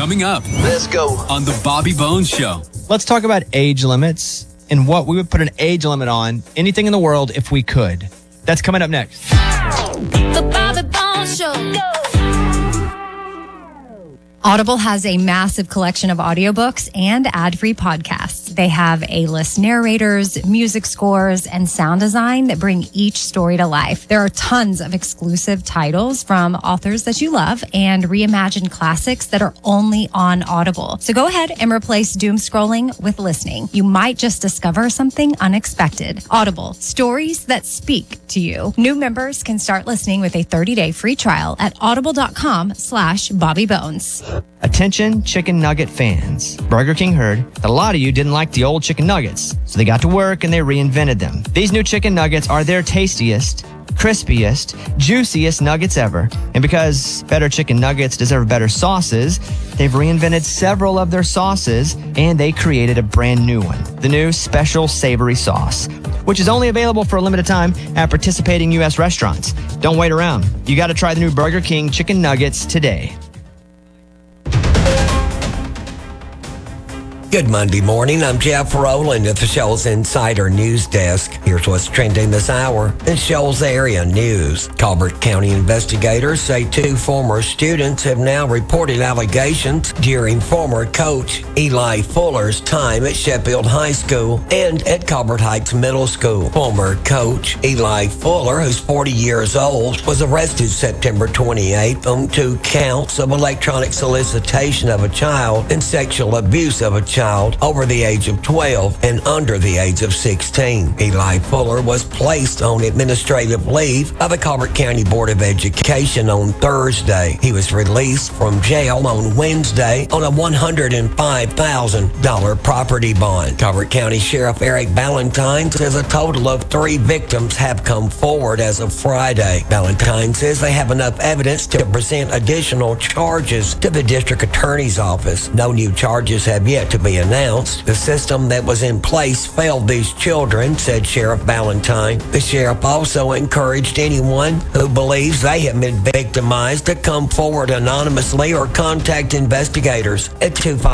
Coming up. Let's go. On the Bobby Bones Show. Let's talk about age limits and what we would put an age limit on anything in the world if we could. That's coming up next. The Bobby Bones Show. Audible has a massive collection of audiobooks and ad-free podcasts. They have A-list narrators, music scores, and sound design that bring each story to life. There are tons of exclusive titles from authors that you love and reimagined classics that are only on Audible. So go ahead and replace doom scrolling with listening. You might just discover something unexpected. Audible, stories that speak to you. New members can start listening with a 30-day free trial at audible.com/BobbyBones. Attention chicken nugget fans. Burger King heard that a lot of you didn't like the old chicken nuggets, so they got to work and they reinvented them. These new chicken nuggets are their tastiest, crispiest, juiciest nuggets ever. And because better chicken nuggets deserve better sauces, they've reinvented several of their sauces and they created a brand new one, the new Special Savory Sauce, which is only available for a limited time at participating U.S. restaurants. Don't wait around. You got to try the new Burger King chicken nuggets today. Good Monday morning. I'm Jeff Rowland at the Shoals Insider News Desk. Here's what's trending this hour in Shoals area news. Colbert County investigators say 2 former students have now reported allegations during former coach Eli Fuller's time at Sheffield High School and at Colbert Heights Middle School. Former coach Eli Fuller, who's 40 years old, was arrested September 28th on 2 counts of electronic solicitation of a child and sexual abuse of a child over the age of 12 and under the age of 16. Eli Fuller was placed on administrative leave by the Colbert County Board of Education on Thursday. He was released from jail on Wednesday on a $105,000 property bond. Colbert County Sheriff Eric Ballantyne says a total of 3 victims have come forward as of Friday. Ballantyne says they have enough evidence to present additional charges to the district attorney's office. No new charges have yet to be announced. The system that was in place failed these children, said Sheriff Ballantyne. The sheriff also encouraged anyone who believes they have been victimized to come forward anonymously or contact investigators at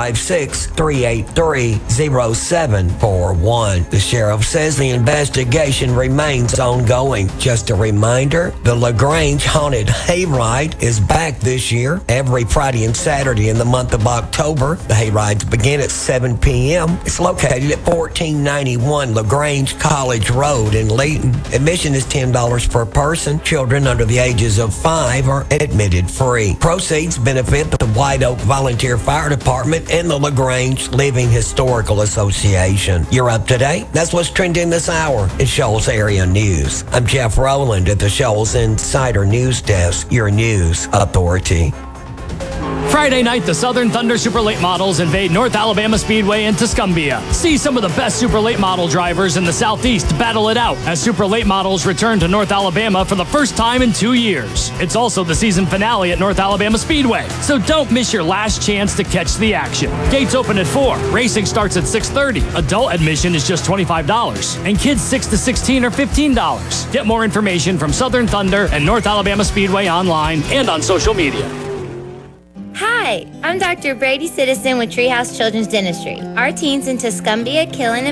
256-383-0741. The sheriff says the investigation remains ongoing. Just a reminder, the LaGrange Haunted Hayride is back this year. Every Friday and Saturday in the month of October, the hayrides begin at 7 p.m. It's located at 1491 LaGrange College Road in Leeton. Admission is $10 per person. Children under the ages of 5 are admitted free. Proceeds benefit the White Oak Volunteer Fire Department and the LaGrange Living Historical Association. You're up to date. That's what's trending this hour in Shoals Area News. I'm Jeff Rowland at the Shoals Insider News Desk, your news authority. Friday night, the Southern Thunder Super Late Models invade North Alabama Speedway in Tuscumbia. See some of the best Super Late Model drivers in the Southeast battle it out as Super Late Models return to North Alabama for the first time in 2 years. It's also the season finale at North Alabama Speedway, so don't miss your last chance to catch the action. Gates open at 4. Racing starts at 6:30. Adult admission is just $25, and kids 6 to 16 are $15. Get more information from Southern Thunder and North Alabama Speedway online and on social media. Hi, I'm Dr. Brady Citizen with Treehouse Children's Dentistry. Our teens in Tuscumbia, Killen, and